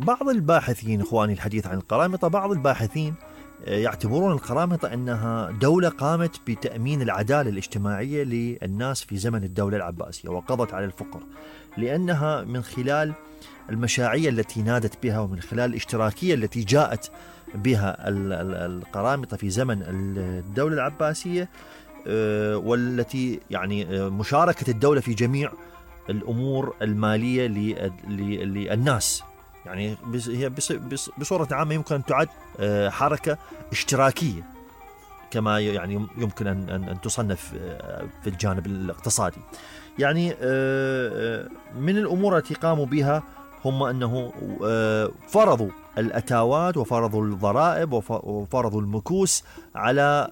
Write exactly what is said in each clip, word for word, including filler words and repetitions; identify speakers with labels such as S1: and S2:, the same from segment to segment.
S1: بعض الباحثين إخواني الحديث عن القرامطة، بعض الباحثين يعتبرون القرامطة أنها دولة قامت بتأمين العدالة الاجتماعية للناس في زمن الدولة العباسية وقضت على الفقر، لأنها من خلال المشاعية التي نادت بها ومن خلال الاشتراكية التي جاءت بها القرامطة في زمن الدولة العباسية، والتي يعني مشاركة الدولة في جميع الأمور المالية للناس. يعني هي بصورة عامة يمكن أن تعد حركة اشتراكية كما يعني يمكن أن أن تصنف في الجانب الاقتصادي. يعني من الأمور التي قاموا بها هم أنه فرضوا الأتاوات وفرضوا الضرائب وفرضوا المكوس على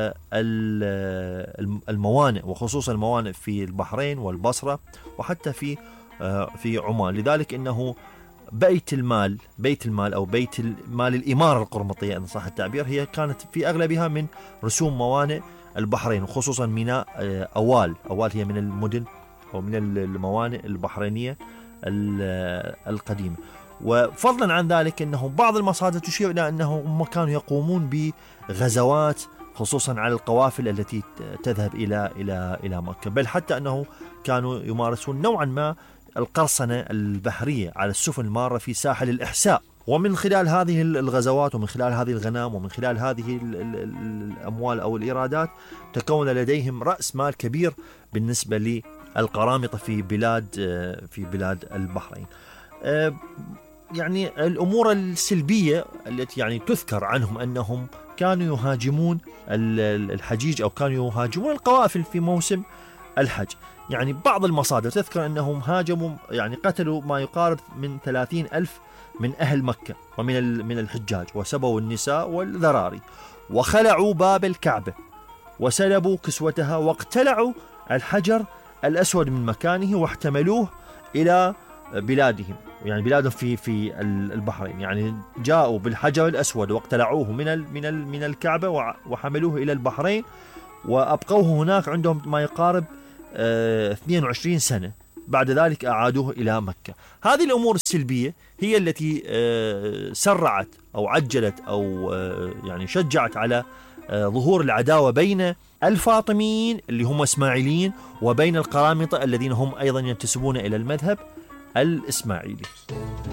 S1: الموانئ، وخصوصا الموانئ في البحرين والبصرة وحتى في في عمان. لذلك إنه بيت المال بيت المال أو بيت المال الإمارة القرمطية إن صح التعبير هي كانت في أغلبها من رسوم موانئ البحرين، وخصوصا ميناء أوال. أوال هي من المدن أو من الموانئ البحرينية القديمة. وفضلا عن ذلك أنه بعض المصادر تشير إلى أنهم كانوا يقومون بغزوات خصوصا على القوافل التي تذهب إلى إلى إلى مكة، بل حتى أنه كانوا يمارسون نوعا ما القرصنة البحرية على السفن المارة في ساحل الإحساء. ومن خلال هذه الغزوات ومن خلال هذه الغنائم ومن خلال هذه الأموال أو الإيرادات تكون لديهم رأس مال كبير بالنسبة للقرامطة في بلاد في بلاد البحرين. يعني الأمور السلبية التي يعني تذكر عنهم أنهم كانوا يهاجمون الحجيج أو كانوا يهاجمون القوافل في موسم الحج. يعني بعض المصادر تذكر أنهم هاجموا يعني قتلوا ما يقارب من ثلاثين ألف من أهل مكة ومن من الحجاج، وسبوا النساء والذراري وخلعوا باب الكعبة وسلبوا كسوتها واقتلعوا الحجر الأسود من مكانه واحتملوه إلى بلادهم، يعني بلادهم في في البحرين. يعني جاءوا بالحجر الأسود واقتلعوه من ال من ال من الكعبة وحملوه إلى البحرين وأبقوه هناك عندهم ما يقارب اثنين وعشرين سنة. بعد ذلك أعادوه إلى مكة. هذه الأمور السلبية هي التي سرعت أو عجلت أو يعني شجعت على ظهور العداوة بين الفاطميين اللي هم إسماعيليين وبين القرامطة الذين هم أيضا ينتسبون إلى المذهب الإسماعيلي.